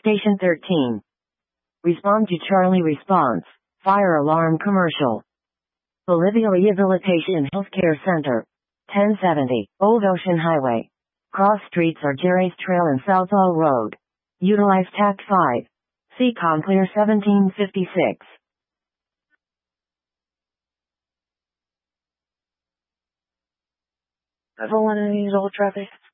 Station 13. Respond to Charlie response. Fire alarm commercial. Bolivia Rehabilitation Healthcare Center. 1070, Old Ocean Highway. Cross streets are Jerry's Trail and Southall Road. Utilize TAC 5. See Clear 1756. Everyone in these old traffic.